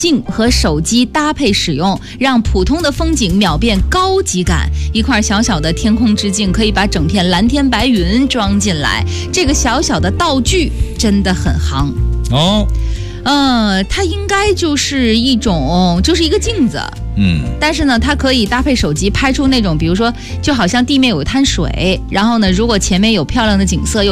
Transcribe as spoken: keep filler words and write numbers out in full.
镜和手机搭配使用，让普通的风景秒变高级感。一块小小的天空之镜可以把整片蓝天白云装进来，这个小小的道具真的很行哦。 呃，它应该就是一种，就是一个镜子， 嗯， 但是呢，它可以搭配手机拍出那种，比如说，就好像地面有滩水，然后呢，如果前面有漂亮的景色又